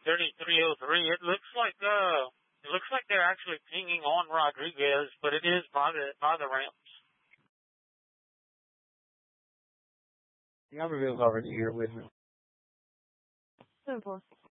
3303. It looks like they're actually pinging on Rodriguez, but it is by the ramps. The Albertville's already here with me. 7-4.